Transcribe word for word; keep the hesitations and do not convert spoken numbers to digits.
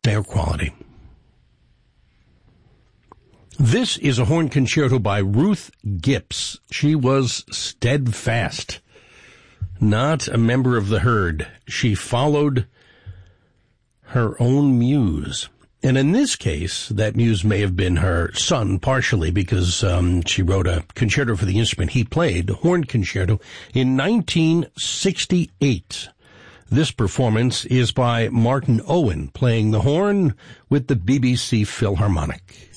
Air quality. This is a horn concerto by Ruth Gipps. She was steadfast, not a member of the herd. She followed her own muse. And in this case, that muse may have been her son, partially, because um, she wrote a concerto for the instrument he played, a horn concerto, in nineteen sixty-eight. This performance is by Martin Owen, playing the horn with the B B C Philharmonic.